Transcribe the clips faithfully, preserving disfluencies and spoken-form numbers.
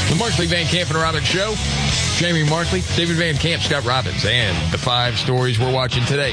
The Markley, Van Camp, and Robbins Show. Jamie Markley, David Van Camp, Scott Robbins, and the five stories we're watching today.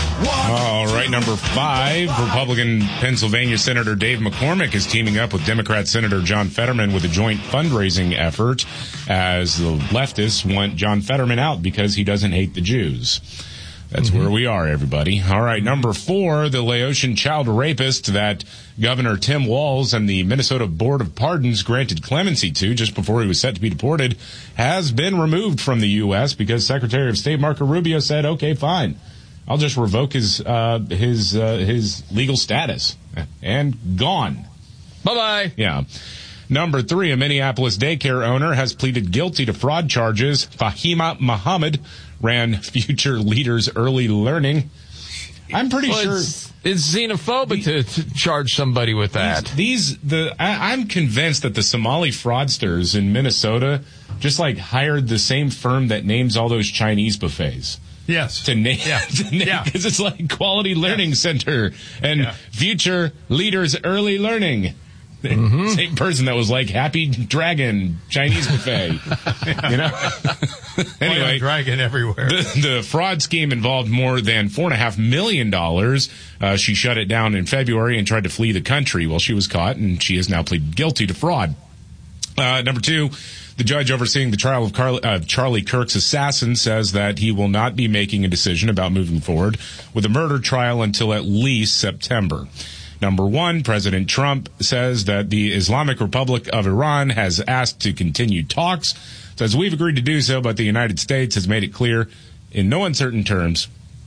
All right, number five, Republican Pennsylvania Senator Dave McCormick is teaming up with Democrat Senator John Fetterman with a joint fundraising effort as the leftists want John Fetterman out because he doesn't hate the Jews. That's mm-hmm. where we are, everybody. All right, number four, the Laotian child rapist that Governor Tim Walz and the Minnesota Board of Pardons granted clemency to just before he was set to be deported has been removed from the U S because Secretary of State Marco Rubio said, okay, fine. I'll just revoke his uh, his uh, his legal status. And gone. Bye-bye. Yeah. Number three, a Minneapolis daycare owner has pleaded guilty to fraud charges. Fahima Muhammad ran Future Leaders Early Learning. I'm pretty well, sure it's, it's xenophobic the, to, to charge somebody with that. These, these the I, I'm convinced that the Somali fraudsters in Minnesota just like hired the same firm that names all those Chinese buffets. Yes. To name, yeah. to name, yeah. Because it's like Quality Learning yeah. Center and yeah. Future Leaders Early Learning. Mm-hmm. Same person that was like Happy Dragon Chinese buffet. yeah. You know? Anyway. Dragon everywhere. The, the fraud scheme involved more than four and a half million dollars. Uh, she shut it down in February and tried to flee the country. Well, she was caught and she has now pleaded guilty to fraud. Uh, number two, the judge overseeing the trial of Carly, uh, Charlie Kirk's assassin says that he will not be making a decision about moving forward with a murder trial until at least September. Number one, President Trump says that the Islamic Republic of Iran has asked to continue talks. Says we've agreed to do so, but the United States has made it clear in no uncertain terms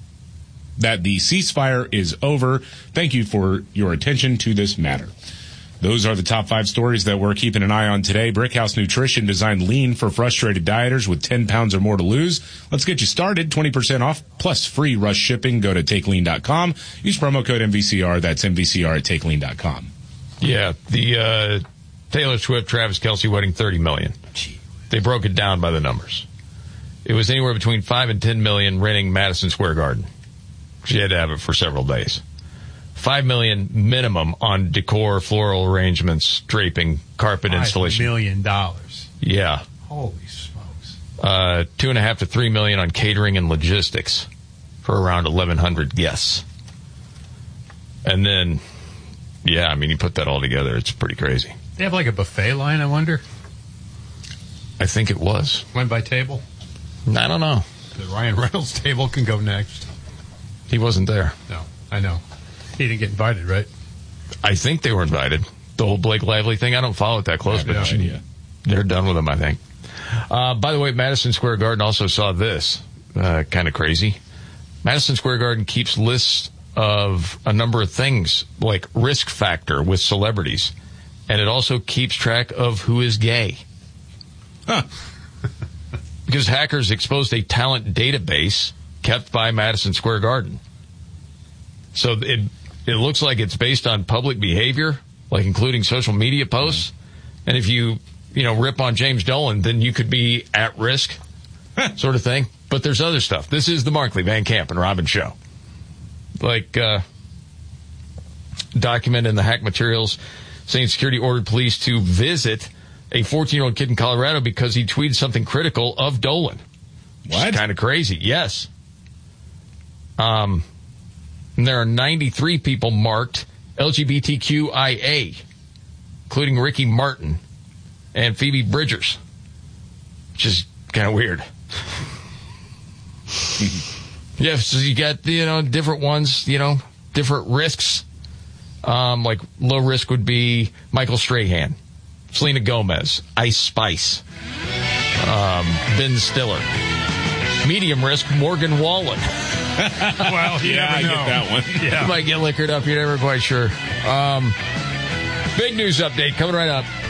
that the ceasefire is over. Thank you for your attention to this matter. Those are the top five stories that we're keeping an eye on today. Brickhouse Nutrition designed lean for frustrated dieters with ten pounds or more to lose. Let's get you started. twenty percent off plus free rush shipping. Go to take lean dot com. Use promo code M V C R. That's M V C R at take lean dot com. Yeah, the uh, Taylor Swift, Travis Kelce wedding, thirty million dollars. They broke it down by the numbers. It was anywhere between five and ten million dollars renting Madison Square Garden. She had to have it for several days. Five million minimum on decor, floral arrangements, draping, carpet Five installation. Million dollars. Yeah. Holy smokes. Uh, two and a half to three million on catering and logistics for around eleven hundred guests. And then, yeah, I mean, you put that all together, it's pretty crazy. They have like a buffet line, I wonder. I think it was. Went by table. I don't know. The Ryan Reynolds table can go next. He wasn't there. No, I know. He didn't get invited, right? I think they were invited. The whole Blake Lively thing, I don't follow it that close, but no idea. They're done with him, I think. Uh, by the way, Madison Square Garden also saw this. Uh, kind of crazy. Madison Square Garden keeps lists of a number of things, like risk factor with celebrities. And it also keeps track of who is gay. Huh. Because hackers exposed a talent database kept by Madison Square Garden. So it it looks like it's based on public behavior, like including social media posts. Mm-hmm. And if you, you know, rip on James Dolan, then you could be at risk, sort of thing. But there's other stuff. This is the Markley, Van Camp, and Robbins Show. Like, uh, document in the hack materials saying security ordered police to visit a fourteen-year-old kid in Colorado because he tweeted something critical of Dolan. What? Kind of crazy. Yes. Um, and there are ninety-three people marked L G B T Q I A, including Ricky Martin and Phoebe Bridgers, which is kind of weird. Yeah, so you got, you know, different ones, you know, different risks. Um, like low risk would be Michael Strahan, Selena Gomez, Ice Spice, um, Ben Stiller. Medium risk, Morgan Wallen. Well, you yeah, I never know. get that one. Yeah. You might get liquored up, you're never quite sure. Um, big news update coming right up.